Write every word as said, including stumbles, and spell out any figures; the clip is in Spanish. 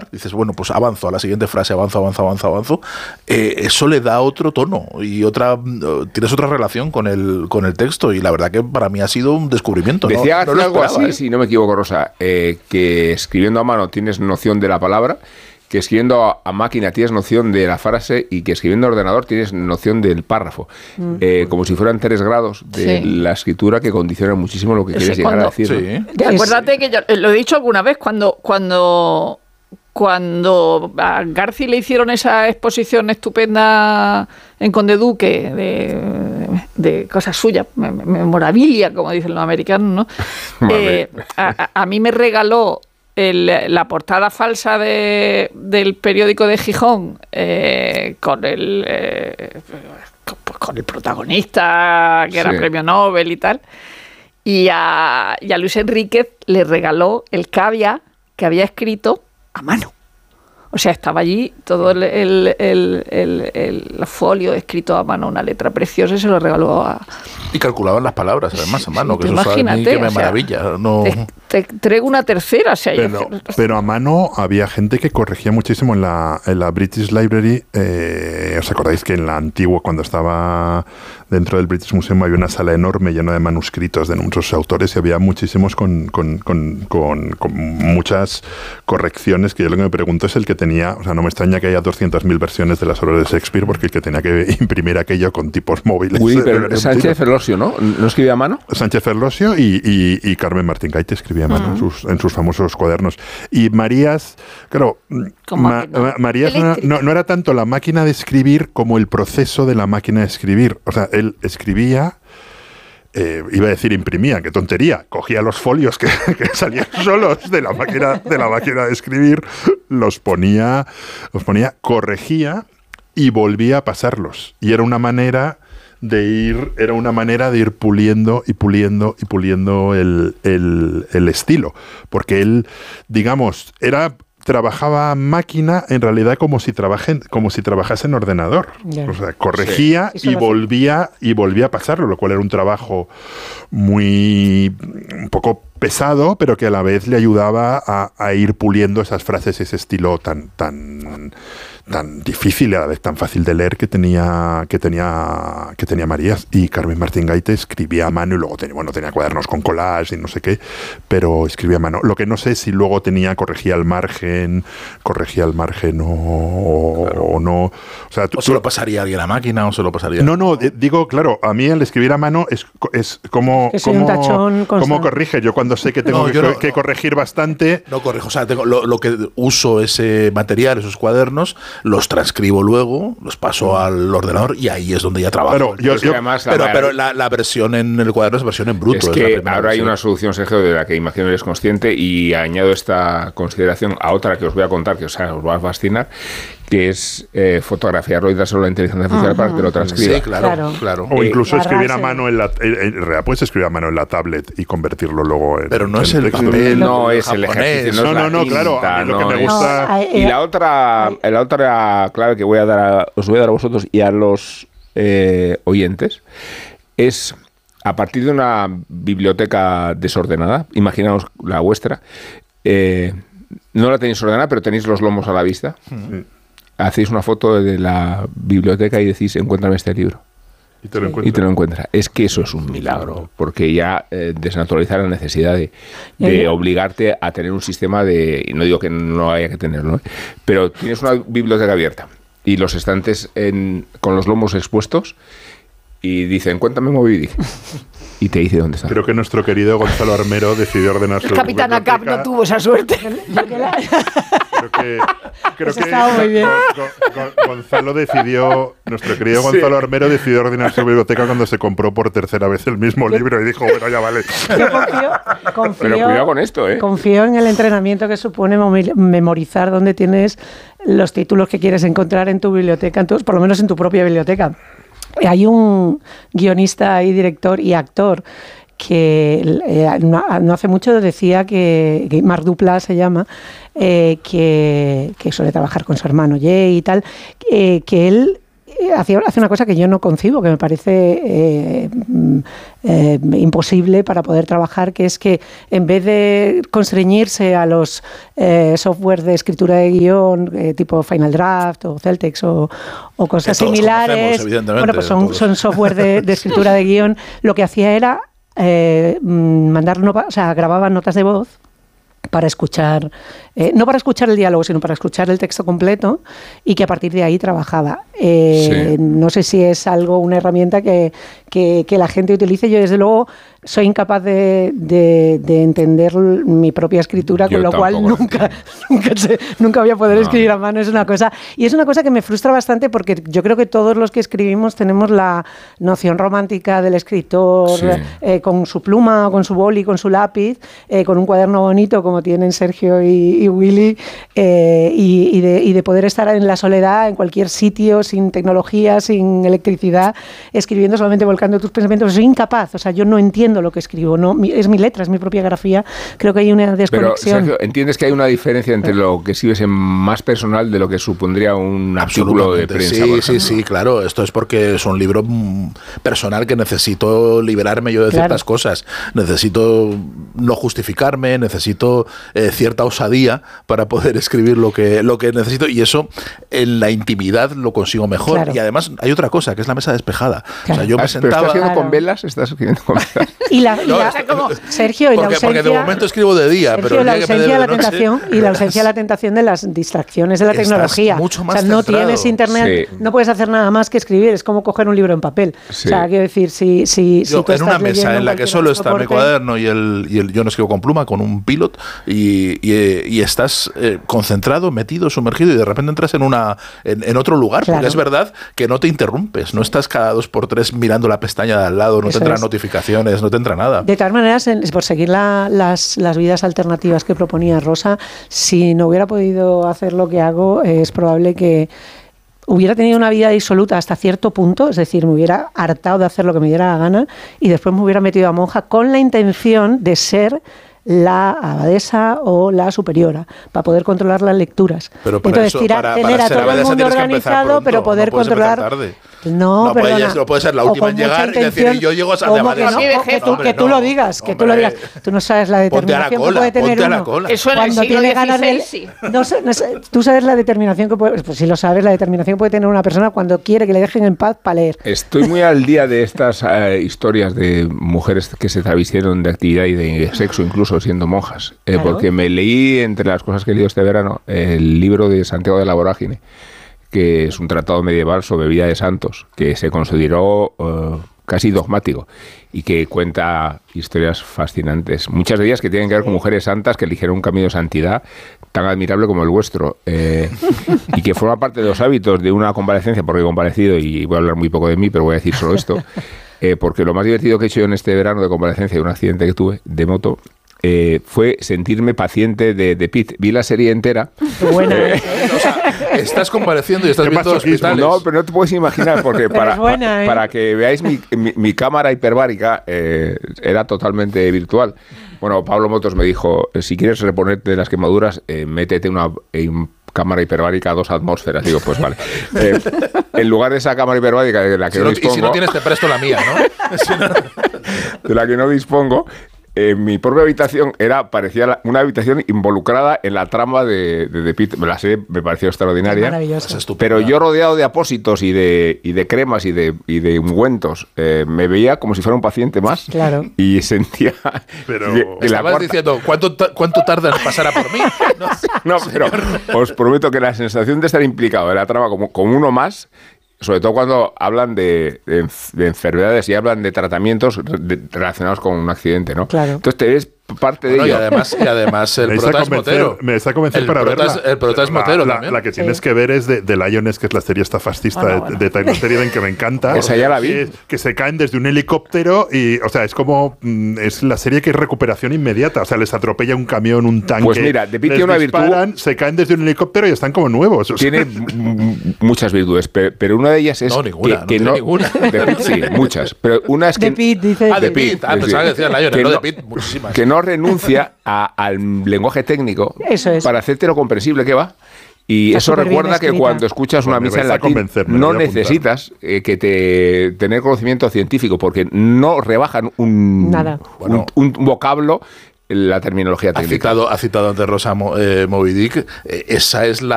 dices, bueno, pues avanzo a la siguiente frase, avanzo, avanzo, avanzo, avanzo, eh, eso le da otro tono y otra, tienes otra relación con el, con el texto, y la verdad que para mí ha sido un descubrimiento. Decía no, no algo así, ¿eh? si no me equivoco, Rosa, eh, que escribiendo a mano tienes noción de la palabra, que escribiendo a, a máquina tienes noción de la frase y que escribiendo a ordenador tienes noción del párrafo. Mm. Eh, como si fueran tres grados de sí. la escritura que condicionan muchísimo lo que quieres sí, llegar cuando, a decir. Sí. ¿no? Acuérdate que yo lo he dicho alguna vez, cuando... cuando Cuando a Garci le hicieron esa exposición estupenda en Conde Duque de, de cosas suyas, memorabilia, como dicen los americanos, ¿no? eh, a, a mí me regaló el, la portada falsa de, del periódico de Gijón eh, con el eh, con el protagonista que era sí. premio Nobel y tal, y a, y a Luis Enríquez le regaló el cavia que había escrito a mano. O sea, estaba allí todo el, el, el, el, el folio escrito a mano, una letra preciosa, y se lo regaló a... Y calculaban las palabras, además, a mano, sí, que eso imagínate, que me o sea, maravilla. No... Te, te traigo una tercera. O sea, pero, pero a mano había gente que corregía muchísimo en la, en la British Library. Eh, ¿Os acordáis que en la antigua, cuando estaba dentro del British Museum, había una sala enorme llena de manuscritos de muchos autores y había muchísimos con, con, con, con, con muchas correcciones, que yo lo que me pregunto es el que tenía, o sea, no me extraña que haya doscientas mil versiones de las obras de Shakespeare, porque el que tenía que imprimir aquello con tipos móviles. Uy, pero Sánchez Ferlosio, ¿no? ¿No escribía a mano? Sánchez Ferlosio y, y, y Carmen Martín Gaite escribía a mano uh-huh. en, sus, en sus famosos cuadernos. Y Marías, claro, Ma, Ma, Marías no, no, no era tanto la máquina de escribir como el proceso de la máquina de escribir. O sea, él escribía... Eh, iba a decir imprimía, qué tontería, cogía los folios que, que salían solos de la máquina de la máquina de escribir, los ponía, los ponía, corregía y volvía a pasarlos. Y era una manera de ir, era una manera de ir puliendo y puliendo y puliendo el, el, el estilo. Porque él, digamos, era... trabajaba máquina en realidad como si trabajen, como si trabajase en ordenador. Yeah. O sea, corregía sí. y volvía y volvía a pasarlo, lo cual era un trabajo muy un poco pesado, pero que a la vez le ayudaba a, a ir puliendo esas frases, ese estilo tan tan tan difícil y a la vez tan fácil de leer que tenía que tenía que tenía Marías. Y Carmen Martín Gaite escribía a mano y luego tenía, bueno, tenía cuadernos con collage y no sé qué, pero escribía a mano. Lo que no sé si luego tenía, corregía al margen, corregía al margen o, claro. o no. O sea, tú, o se lo pasaría a alguien a máquina o se lo pasaría. No, no, digo, claro, a mí el escribir a mano es, es como, es como, un tachón como corrige. Yo cuando sé que tengo no, que, no, que corregir bastante. No corrijo, o sea, tengo, lo, lo que uso ese material, esos cuadernos, los transcribo luego, los paso al ordenador y ahí es donde ya trabajo. Pero, yo, yo, además, pero, la, pero la, la versión en el cuaderno es versión en bruto. Es que es ahora hay una solución, Sergio, de la que imagino eres consciente, y añado esta consideración a otra que os voy a contar, que o sea, os va a fascinar, que es eh, fotografiarlo y dárselo a la inteligencia artificial uh-huh. para que lo transcriba. Sí, claro, claro. claro. O incluso eh, escribir a sí. mano en la... En realidad puedes escribir a mano en la tablet y convertirlo luego en... Pero no en es el texto. papel, no es japonés. el ejercicio, no, no, no, no, tinta, claro, a mí lo no que me es. gusta... No, y la otra, la otra clave que voy a dar a, os voy a dar a vosotros y a los eh, oyentes es, a partir de una biblioteca desordenada, imaginaos la vuestra, eh, no la tenéis ordenada, pero tenéis los lomos a la vista, mm. hacéis una foto de la biblioteca y decís, encuéntrame este libro. Y te, lo y te lo encuentra. Es que eso es un milagro, porque ya eh, desnaturalizar la necesidad de, de obligarte a tener un sistema de... Y no digo que no haya que tenerlo, ¿eh? Pero tienes una biblioteca abierta y los estantes en, con los lomos expuestos y dicen, cuéntame Moby Dick. Y te dice dónde está. Creo que nuestro querido Gonzalo Armero decidió ordenar su El Capitán Acap no tuvo esa suerte. Creo que, creo Eso que estaba muy bien. Go, Go, Gonzalo decidió, nuestro querido Gonzalo sí. Armero decidió ordenar su biblioteca cuando se compró por tercera vez el mismo libro y dijo, bueno, ya vale. Yo confío, confío, Pero cuidado con esto, ¿eh? Confío en el entrenamiento que supone memorizar dónde tienes los títulos que quieres encontrar en tu biblioteca, en tu, por lo menos en tu propia biblioteca. Hay un guionista y director y actor que eh, no, no hace mucho decía que, que Marc Duplass se llama, eh, que, que suele trabajar con su hermano Jay y tal, eh, que él hace, hace una cosa que yo no concibo, que me parece eh, eh, imposible para poder trabajar, que es que en vez de constreñirse a los eh, software de escritura de guión, eh, tipo Final Draft o Celtex o, o cosas similares, bueno, pues son, son software de, de escritura de guión, lo que hacía era eh, mandar, no, o sea, grababa notas de voz para escuchar, eh, no para escuchar el diálogo, sino para escuchar el texto completo, y que a partir de ahí trabajaba. Eh, sí. No sé si es algo, una herramienta que, que, que la gente utilice. Yo, desde luego, soy incapaz de, de, de entender mi propia escritura, Yo con lo cual nunca, nunca, sé, nunca voy a poder no. escribir a mano. Es una cosa, y es una cosa que me frustra bastante, porque yo creo que todos los que escribimos tenemos la noción romántica del escritor, sí. eh, con su pluma, con su boli, con su lápiz, eh, con un cuaderno bonito, como tienen Sergio y, y Willy, eh, y, y, de, y de poder estar en la soledad, en cualquier sitio, sin tecnología, sin electricidad, escribiendo, solamente volcando tus pensamientos. Soy incapaz, o sea, yo no entiendo lo que escribo, no, es mi letra, es mi propia grafía. Creo que hay una desconexión. Pero, Sergio, ¿entiendes que hay una diferencia entre lo que escribes en más personal de lo que supondría un artículo de prensa? Sí, sí, sí, claro. Esto es porque es un libro personal que necesito liberarme yo de claro. ciertas cosas. Necesito no justificarme, necesito eh, cierta osadía para poder escribir lo que, lo que necesito, y eso en la intimidad lo consigo mejor. Claro. Y además hay otra cosa, que es la mesa despejada. Claro. O sea, yo me sentaba... ¿Pero estás escribiendo claro. con velas? ¿Estás escribiendo con velas? Y la, y no, la, como, Sergio, y porque, la ausencia... Porque de momento escribo de día, Sergio, pero el la día ausencia que me de la de noche, tentación y la ausencia de la tentación de las distracciones de la tecnología. Mucho más o sea, no centrado. tienes internet, sí. no puedes hacer nada más que escribir. Es como coger un libro en papel. Sí. O sea, quiero decir, si, si, yo, si tú en una mesa en la que solo está soporte, mi cuaderno y el, y el yo no escribo con pluma, con un pilot, y, y, y estás eh, concentrado, metido, sumergido, y de repente entras en una en, en otro lugar, claro. porque es verdad que no te interrumpes, no estás cada dos por tres mirando la pestaña de al lado, no Eso te entran es. notificaciones, no te entra nada. De todas maneras, en, por seguir la, las, las vidas alternativas que proponía Rosa, si no hubiera podido hacer lo que hago, es probable que hubiera tenido una vida disoluta hasta cierto punto, es decir, me hubiera hartado de hacer lo que me diera la gana y después me hubiera metido a monja con la intención de ser la abadesa o la superiora, para poder controlar las lecturas. Pero para Entonces, eso, tirar, para, tener para a todo el mundo organizado, pronto, pero poder no controlar... No, no, perdona. Puede, no puede ser la última en llegar y decir, yo llego a ser de abadesa. No, no, que tú, que tú lo digas, que tú lo digas. Tú no sabes la determinación cola, que puede tener uno. Cola. Eso en cuando el tiene ganas de... sí. no, no, tú sabes la determinación que puede... Pues si lo sabes, la determinación que puede tener una persona cuando quiere que le dejen en paz para leer. Estoy muy al día de estas uh, historias de mujeres que se travistieron de actividad y de sexo, incluso siendo monjas. Eh, claro. Porque me leí, entre las cosas que he leído este verano, el libro de Santiago de la Vorágine, que es un tratado medieval sobre vida de santos, que se consideró uh, casi dogmático y que cuenta historias fascinantes, muchas de ellas que tienen que ver con mujeres santas que eligieron un camino de santidad tan admirable como el vuestro, eh, y que forma parte de los hábitos de una comparecencia, porque he comparecido y voy a hablar muy poco de mí, pero voy a decir solo esto, eh, porque lo más divertido que he hecho yo en este verano de comparecencia de un accidente que tuve de moto, Eh, fue sentirme paciente de, de Pitt. Vi la serie entera. Buena. Eh, o sea, estás compareciendo y estás viendo hospitales. No, pero no te puedes imaginar, porque para, buena, ¿eh? para que veáis mi, mi, mi cámara hiperbárica, eh, era totalmente virtual. Bueno, Pablo Motos me dijo, si quieres reponerte de las quemaduras, eh, métete una... En, cámara hiperbárica a dos atmósferas. Digo, pues vale. Eh, en lugar de esa cámara hiperbárica de la que si no, no dispongo... Y si no tienes, te presto la mía, ¿no? Si no... de la que no dispongo... Eh, mi propia habitación era parecía la, una habitación involucrada en la trama de, de, de Pitt. Me la sé, me pareció extraordinaria. Es maravilloso. Pero yo rodeado de apósitos y de, y de cremas y de, y de ungüentos, eh, me veía como si fuera un paciente más. Claro. Y sentía... Pero que, que estabas cuarta... diciendo, ¿cuánto, ¿cuánto tarda en pasar a por mí? No, no pero os prometo que la sensación de estar implicado en la trama como, como uno más... Sobre todo cuando hablan de, de, de enfermedades y hablan de tratamientos de, relacionados con un accidente, ¿no? Claro. Entonces te ves parte de bueno, ello. Y además, y además el prota es Motero. Me está convenciendo para verla. El prota es Motero la, también. La, la que tienes sí. que ver es de, de Lions, que es la serie esta fascista bueno, bueno. de, de Taylor Sheridan, que me encanta. Esa ya la vi. Que, que se caen desde un helicóptero y, o sea, es como... Es la serie que es recuperación inmediata. O sea, les atropella un camión, un tanque. Pues mira, de Pitt tiene una virtud... Se caen desde un helicóptero y están como nuevos. O sea. Tiene muchas virtudes, pero una de ellas es... No, ninguna. Que, que no, no ninguna. De Pitt sí, muchas. Pero una es que... De Pitt, dice. Ah, de Pitt. Ah, pensaba que decía Lions, no de Pitt, muchísimas. Que no renuncia a, al lenguaje técnico Eso es. para hacerte lo comprensible que va. Y Está eso recuerda que cuando escuchas una bueno, misa en latín no necesitas eh, que te tener conocimiento científico, porque no rebajan un, Nada. un, un, un vocablo la terminología técnica. Ha citado, ha citado antes Rosa eh, Moby Dick. Eh, esa es la